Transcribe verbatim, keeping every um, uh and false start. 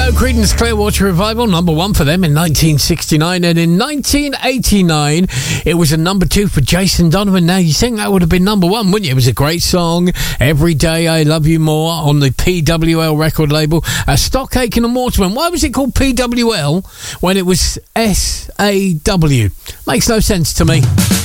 go, Creedence Clearwater Revival, number one for them in nineteen sixty-nine, and in nineteen eighty-nine it was a number two for Jason Donovan. Now you think that would have been number one, wouldn't you? It was a great song, Every Day I Love You More, on the P W L record label. uh, Stock Aitken and Waterman. Why was it called P W L when it was S A W? Makes no sense to me.